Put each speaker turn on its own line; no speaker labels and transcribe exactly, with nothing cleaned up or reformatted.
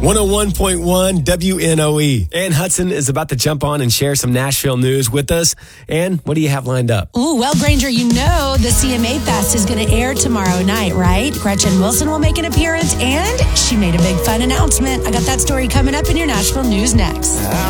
one oh one point one W N O E. Ann Hudson is about to jump on and share some Nashville news with us. Ann, what do you have lined up?
Ooh, well, Granger, you know the C M A Fest is going to air tomorrow night, right? Gretchen Wilson will make an appearance, and she made a big fun announcement. I got that story coming up in your Nashville news next.